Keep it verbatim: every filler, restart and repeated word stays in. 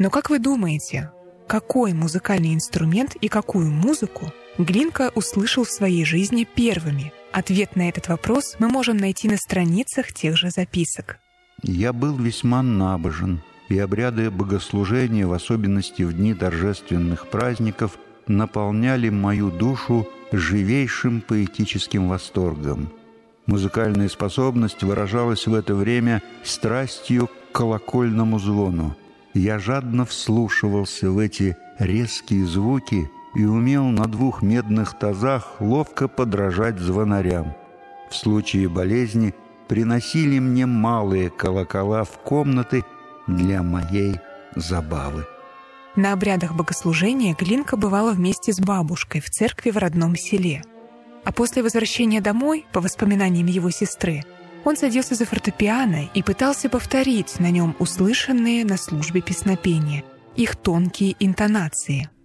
Но как вы думаете, какой музыкальный инструмент и какую музыку Глинка услышал в своей жизни первыми? Ответ на этот вопрос мы можем найти на страницах тех же записок. «Я был весьма набожен, и обряды богослужения, в особенности в дни торжественных праздников, наполняли мою душу живейшим поэтическим восторгом. Музыкальная способность выражалась в это время страстью к колокольному звону. Я жадно вслушивался в эти резкие звуки и умел на двух медных тазах ловко подражать звонарям. В случае болезни приносили мне малые колокола в комнаты для моей забавы». На обрядах богослужения Глинка бывала вместе с бабушкой в церкви в родном селе. А после возвращения домой, по воспоминаниям его сестры, он садился за фортепиано и пытался повторить на нем услышанные на службе песнопения, их тонкие интонации.